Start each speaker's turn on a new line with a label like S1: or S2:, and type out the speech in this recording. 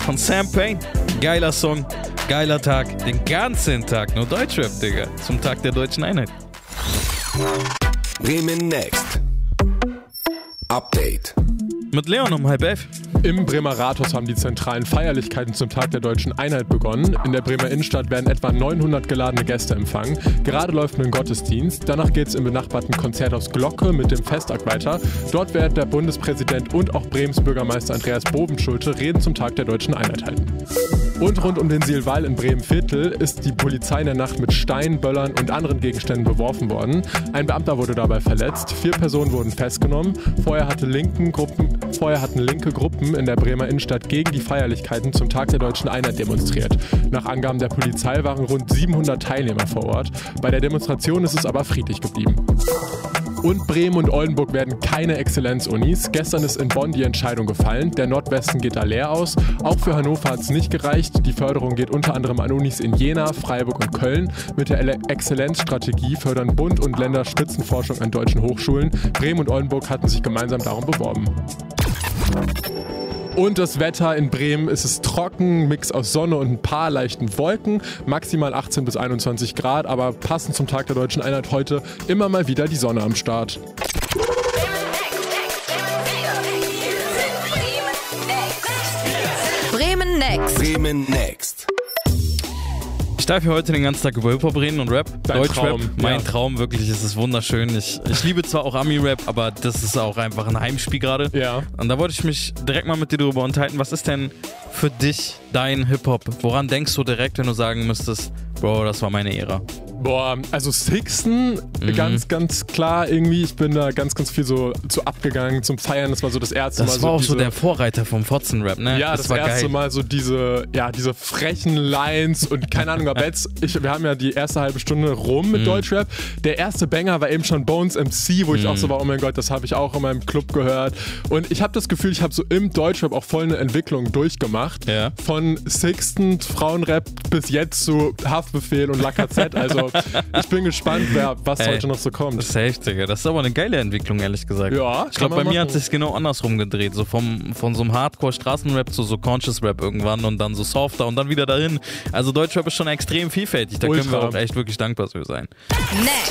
S1: von Sam Payne. Geiler Song, geiler Tag, den ganzen Tag nur Deutschrap, Digga. Zum Tag der deutschen Einheit.
S2: Bremen Next. Update.
S1: Mit Leon um 10:30.
S3: Im Bremer Rathaus haben die zentralen Feierlichkeiten zum Tag der deutschen Einheit begonnen. In der Bremer Innenstadt werden etwa 900 geladene Gäste empfangen. Gerade läuft ein Gottesdienst. Danach geht es im benachbarten Konzerthaus Glocke mit dem Festakt weiter. Dort werden der Bundespräsident und auch Bremens Bürgermeister Andreas Bovenschulte Reden zum Tag der deutschen Einheit halten. Und rund um den Silwall in Bremen-Viertel ist die Polizei in der Nacht mit Steinen, Böllern und anderen Gegenständen beworfen worden. Ein Beamter wurde dabei verletzt. 4 Personen wurden festgenommen. Vorher hatten linke Gruppen in der Bremer Innenstadt gegen die Feierlichkeiten zum Tag der deutschen Einheit demonstriert. Nach Angaben der Polizei waren rund 700 Teilnehmer vor Ort. Bei der Demonstration ist es aber friedlich geblieben. Und Bremen und Oldenburg werden keine Exzellenzunis. Gestern ist in Bonn die Entscheidung gefallen. Der Nordwesten geht da leer aus. Auch für Hannover hat es nicht gereicht. Die Förderung geht unter anderem an Unis in Jena, Freiburg und Köln. Mit der Exzellenzstrategie fördern Bund und Länder Spitzenforschung an deutschen Hochschulen. Bremen und Oldenburg hatten sich gemeinsam darum beworben. Und das Wetter in Bremen ist trocken, Mix aus Sonne und ein paar leichten Wolken, maximal 18 bis 21 Grad, aber passend zum Tag der deutschen Einheit heute immer mal wieder die Sonne am Start.
S4: Bremen Next.
S2: Bremen Next.
S1: Ich darf hier heute den ganzen Tag über Hip-Hop reden und Rap.
S3: Dein
S1: Deutschrap,
S3: Traum,
S1: mein
S3: ja.
S1: Traum, wirklich, es ist wunderschön. Ich liebe zwar auch Ami-Rap, aber das ist auch einfach ein Heimspiel gerade.
S3: Ja.
S1: Und da wollte ich mich direkt mal mit dir darüber unterhalten. Was ist denn für dich dein Hip-Hop? Woran denkst du direkt, wenn du sagen müsstest, Bro, das war meine Ära?
S3: Boah, also Sixten, ganz klar irgendwie. Ich bin da ganz viel so zu abgegangen zum Feiern. Das war so das erste Mal.
S1: Das war auch so der Vorreiter vom Fotzenrap, ne?
S3: Ja, das war erste
S1: geil.
S3: Mal so diese frechen Lines und keine Ahnung, aber jetzt, wir haben ja die erste halbe Stunde rum mit Deutschrap. Der erste Banger war eben schon Bones MC, wo ich auch so war, oh mein Gott, das habe ich auch in meinem Club gehört. Und ich habe das Gefühl, ich habe so im Deutschrap auch voll eine Entwicklung durchgemacht.
S1: Ja.
S3: Von Sixten, Frauenrap bis jetzt zu Haftbefehl und La KZ. Also ich bin gespannt, was heute noch so kommt.
S1: Safe, Digga. Das ist aber eine geile Entwicklung, ehrlich gesagt.
S3: Ja,
S1: ich glaube, bei mir hat es sich genau andersrum gedreht. So von so einem Hardcore-Straßenrap zu so Conscious Rap irgendwann und dann so softer und dann wieder dahin. Also Deutschrap ist schon extrem vielfältig. Da können wir auch echt wirklich dankbar für sein.
S4: Next.